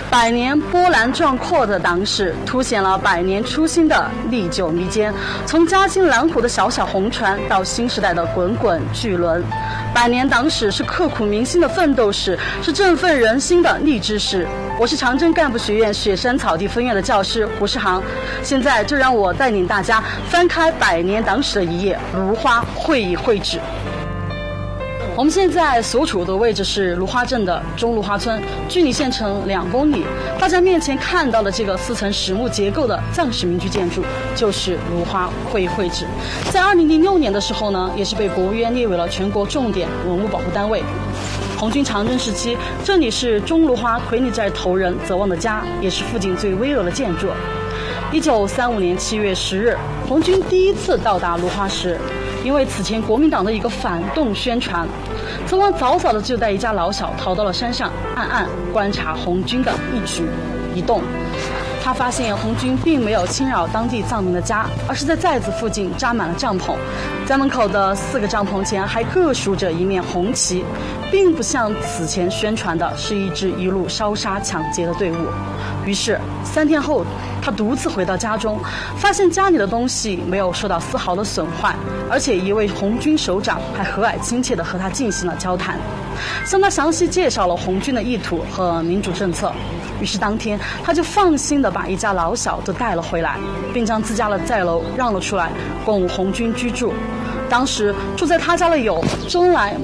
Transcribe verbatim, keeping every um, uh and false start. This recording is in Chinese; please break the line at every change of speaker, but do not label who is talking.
百年波澜壮阔的党史，凸显了百年初心的历久弥坚。从嘉兴蓝湖的小小红船，到新时代的滚滚巨轮，百年党史是刻骨铭心的奋斗史，是振奋人心的励志史。我是长征干部学院雪山草地分院的教师胡世航，现在就让我带领大家翻开百年党史的一页，芦花会议会址。我们现在所处的位置是芦花镇的中芦花村，距离县城两公里。大家面前看到的这个四层实木结构的藏式民居建筑，就是芦花会议会址。在二零零六年的时候呢，也是被国务院列为了全国重点文物保护单位。红军长征时期，这里是中芦花傀儡寨头人泽旺的家，也是附近最危楼的建筑。一九三五年七月十日，红军第一次到达芦花时，因为此前国民党的一个反动宣传，泽旺早早的就带一家老小逃到了山上，暗暗观察红军的一举一动。他发现红军并没有侵扰当地藏民的家，而是在寨子附近扎满了帐篷，在门口的四个帐篷前还各竖着一面红旗，并不像此前宣传的是一支一路烧杀抢劫的队伍。于是三天后，他独自回到家中，发现家里的东西没有受到丝毫的损坏，而且一位红军首长还和蔼亲切地和他进行了交谈，向他详细介绍了红军的意图和民主政策。于是当天他就放心地把一家老小都带了回来，并将自家的寨楼让了出来，供红军居住。当时住在他家的有周恩来、